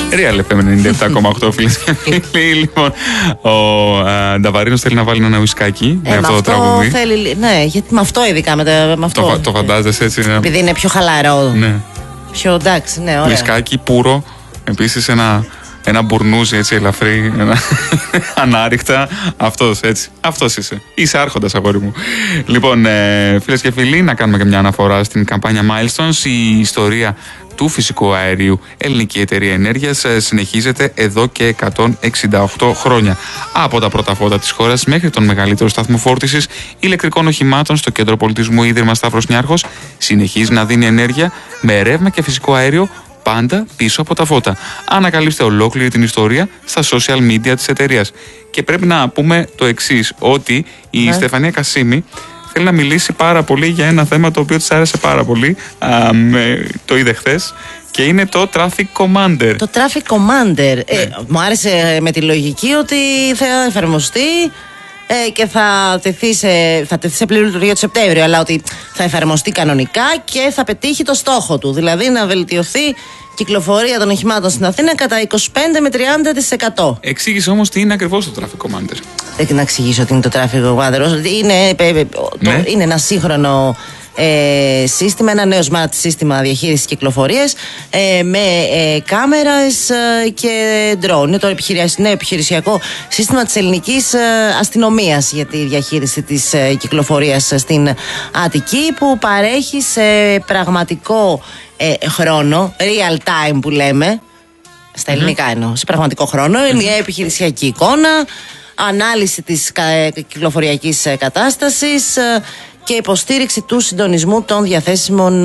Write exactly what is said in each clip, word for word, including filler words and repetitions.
Real εφ εμ ενενήντα επτά κόμμα οκτώ, φίλες και φίλοι. Λοιπόν, ο Νταβαρίνος θέλει να βάλει ένα ουισκάκι Ε, με αυτό το τραγούδι. Θέλει, ναι, γιατί με αυτό ειδικά. Με, τα, με αυτό. Το, το φαντάζεσαι έτσι. Ναι. Επειδή είναι πιο χαλαρό. Ναι. Πιο εντάξει, ναι, ωραία. Ουισκάκι πουρο. Επίσης ένα, ένα μπουρνούζι έτσι ελαφρύ. Ένα, ανάρρηκτα. Αυτός έτσι. Αυτός είσαι. Είσαι άρχοντας, αγόρι μου. Λοιπόν, ε, φίλες και φίλοι, να κάνουμε και μια αναφορά στην καμπάνια Milestones. Η ιστορία του φυσικού αερίου Ελληνική Εταιρεία Ενέργειας συνεχίζεται εδώ και εκατόν εξήντα οκτώ χρόνια. Από τα πρώτα φώτα της χώρας μέχρι τον μεγαλύτερο σταθμό φόρτισης ηλεκτρικών οχημάτων στο Κέντρο Πολιτισμού Ίδρυμα Σταύρος Νιάρχος, συνεχίζει να δίνει ενέργεια με ρεύμα και φυσικό αέριο πάντα πίσω από τα φώτα. Ανακαλύψτε ολόκληρη την ιστορία στα social media της εταιρείας. Και πρέπει να πούμε το εξής, ότι η ναι. Στεφανία Κασίμη θέλει να μιλήσει πάρα πολύ για ένα θέμα το οποίο της άρεσε πάρα πολύ. Α, με, το είδε χθες. Και είναι το Traffic Commander. Το Traffic Commander. Ναι. Ε, μου άρεσε με τη λογική ότι θα εφαρμοστεί ε, και θα τεθεί σε, θα τεθεί σε πλήρη λειτουργία το Σεπτέμβριο. Αλλά ότι θα εφαρμοστεί κανονικά και θα πετύχει το στόχο του. Δηλαδή να βελτιωθεί κυκλοφορία των οχημάτων στην Αθήνα κατά είκοσι πέντε με τριάντα τοις εκατό. Εξήγησε όμως τι είναι ακριβώς το Traffic Commander. Δεν να εξηγήσω τι είναι το Traffic Commander. Είναι, ναι. είναι ένα σύγχρονο ε, σύστημα, ένα νέο smart σύστημα διαχείρισης κυκλοφορίας ε, με ε, κάμερες ε, και drone. Είναι το νέο επιχειρησιακό σύστημα της ελληνικής ε, αστυνομίας για τη διαχείριση της ε, κυκλοφορίας στην Αττική, που παρέχει σε πραγματικό ε, χρόνο, real time που λέμε, στα ελληνικά mm-hmm. εννοώ, σε πραγματικό χρόνο, mm-hmm. μια επιχειρησιακή εικόνα, ανάλυση της κυκλοφοριακής κατάστασης και υποστήριξη του συντονισμού των διαθέσιμων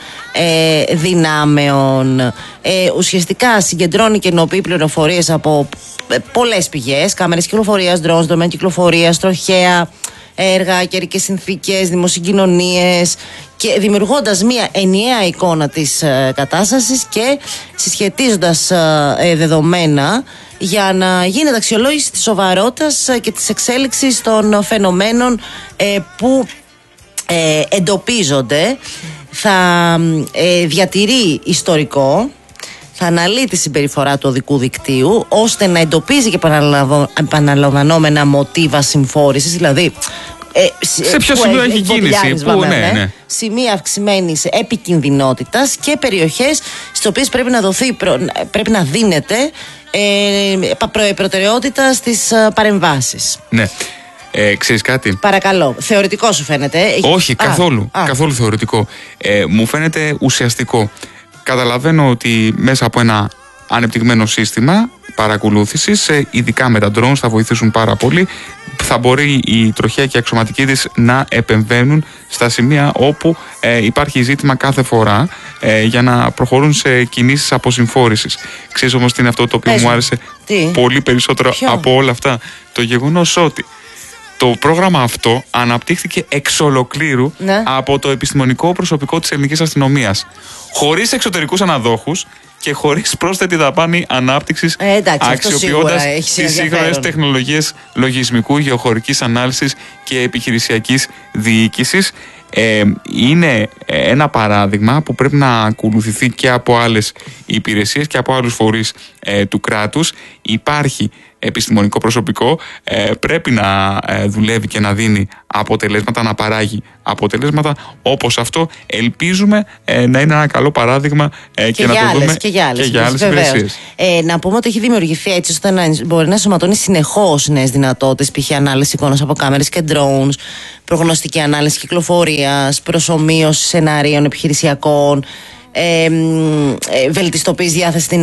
ε, δυνάμεων. Ε, ουσιαστικά συγκεντρώνει και ενοποιεί πληροφορίες από πολλές πηγές, κάμερες κυκλοφορίας, drones, δεδομένα κυκλοφορίας, τροχαία, έργα, καιρικές συνθήκες, δημοσυγκοινωνίες, και δημιουργώντας μια ενιαία εικόνα της ε, κατάστασης και συσχετίζοντας ε, δεδομένα για να γίνεται αξιολόγηση της σοβαρότητας και της εξέλιξης των φαινομένων ε, που ε, εντοπίζονται. Θα ε, διατηρεί ιστορικό, θα αναλύει τη συμπεριφορά του οδικού δικτύου ώστε να εντοπίζει και επαναλαμβανόμενα μοτίβα συμφόρησης, δηλαδή Ε, σε ποιο σημείο έχει κίνηση, πού, ναι, ναι. ναι. σημεία αυξημένης επικινδυνότητας και περιοχές στις οποίες πρέπει να, δοθεί, πρέπει να δίνεται ε, προτεραιότητα στις παρεμβάσεις. Ναι. Ε, ξέρεις κάτι? Παρακαλώ. Θεωρητικό σου φαίνεται? Όχι, α, καθόλου. Α. Καθόλου θεωρητικό. Ε, μου φαίνεται ουσιαστικό. Καταλαβαίνω ότι μέσα από ένα ανεπτυγμένο σύστημα παρακολούθησης, ειδικά με τα drones, θα βοηθήσουν πάρα πολύ. Θα μπορεί η τροχαία και η αξιωματική της να επεμβαίνουν στα σημεία όπου ε, υπάρχει ζήτημα κάθε φορά ε, για να προχωρούν σε κινήσεις αποσυμφόρησης. Ξέρεις όμως τι είναι αυτό το οποίο Πες. μου άρεσε τι? πολύ περισσότερο Ποιο? από όλα αυτά? Το γεγονός ότι το πρόγραμμα αυτό αναπτύχθηκε εξ ολοκλήρου ναι. από το επιστημονικό προσωπικό της ελληνικής αστυνομίας, χωρίς εξωτερικούς αναδόχους και χωρίς πρόσθετη δαπάνη ανάπτυξης, ε, αξιοποιώντας τις σύγχρονες τεχνολογίες λογισμικού, γεωχωρικής ανάλυσης και επιχειρησιακής διοίκησης. Ε, είναι ένα παράδειγμα που πρέπει να ακολουθηθεί και από άλλες υπηρεσίες και από άλλους φορείς ε, του κράτους. Υπάρχει επιστημονικό προσωπικό, ε, πρέπει να ε, δουλεύει και να δίνει αποτελέσματα, να παράγει αποτελέσματα όπως αυτό. Ελπίζουμε ε, να είναι ένα καλό παράδειγμα ε, και, και να το άλλες, δούμε και για άλλες, και για άλλες υπηρεσίες. Ε, να πούμε ότι έχει δημιουργηθεί έτσι ώστε να μπορεί να σωματώνει συνεχώς νέες δυνατότητες, π.χ. ανάλυση εικόνας από κάμερες και drones, προγνωστική ανάλυση κυκλοφορίας, προσομοίωση σενάριων επιχειρησιακών, ε, ε, βελτιστοποίηση διάθεση